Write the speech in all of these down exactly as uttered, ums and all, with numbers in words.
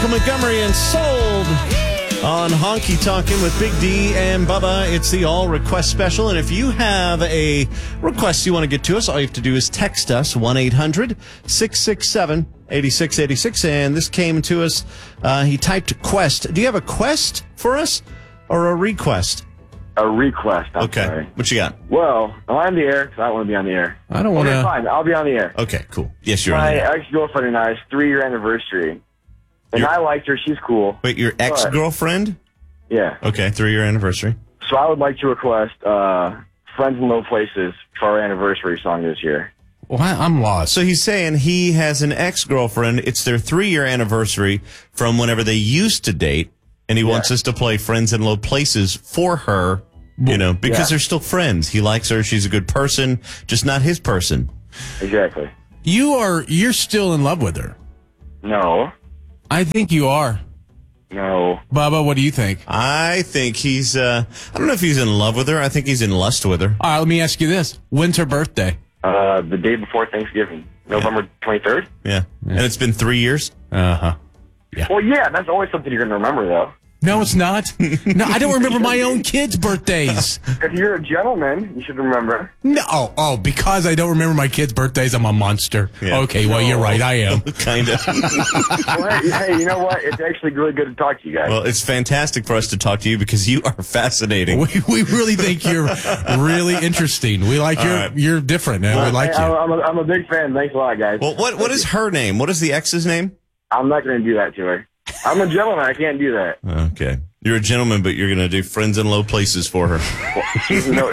Michael Montgomery and Sold on Honky Tonkin' with Big D and Bubba. It's the All Request Special, and if you have a request you want to get to us, all you have to do is text us, one eight hundred six six seven eight six eight six, and this came to us. Uh, he typed quest. Do you have a quest for us or a request? A request. I'm okay. Sorry. What you got? Well, I'm on the air because I don't want to be on the air. I don't want to. Okay, fine. I'll be on the air. Okay, cool. Yes, you're My on the air. ex-girlfriend and I's three-year anniversary. And Your- I liked her. She's cool. Wait, your ex-girlfriend? Yeah. Okay, three-year anniversary. So I would like to request uh, Friends in Low Places for our anniversary song this year. Well, I'm lost. So he's saying he has an ex-girlfriend. It's their three-year anniversary from whenever they used to date, and he Yeah. wants us to play Friends in Low Places for her, you know, because Yeah. they're still friends. He likes her. She's a good person, just not his person. Exactly. You are, you're still in love with her. No. I think you are. No. Bubba, what do you think? I think he's, uh, I don't know if he's in love with her. I think he's in lust with her. All right, let me ask you this. When's her birthday? Uh, the day before Thanksgiving. November twenty-third? Yeah. And it's been three years? Uh-huh. Well, yeah, that's always something you're going to remember, though. No, it's not. No, I don't remember my own kids' birthdays. If you're a gentleman, you should remember. No, oh, oh, because I don't remember my kids' birthdays, I'm a monster. Yeah. Okay, well, you're right, I am. Kind of. Well, hey, hey, you know what? It's actually really good to talk to you guys. Well, it's fantastic for us to talk to you because you are fascinating. We, we really think you're really interesting. We like All you're right. you're different, and we like Hey, you. I'm, I'm, a, I'm a big fan. Thanks a lot, guys. Well, what what is her name? What is the ex's name? I'm not going to do that to her. I'm a gentleman. I can't do that. Okay. You're a gentleman, but you're going to do Friends in Low Places for her. No.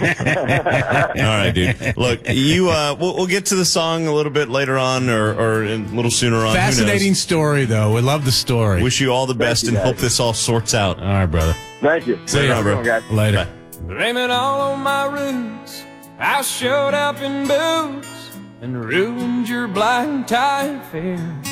All right, dude. Look, you. Uh, we'll, we'll get to the song a little bit later on, or, or a little sooner on. Who Fascinating knows? story, though. We love the story. Wish you all the best you, and guys. hope this all sorts out. All right, brother. Thank you. See you, Have a bro. good one, guys. Later. Blame it all on my roots. I showed up in boots and ruined your black tie affair.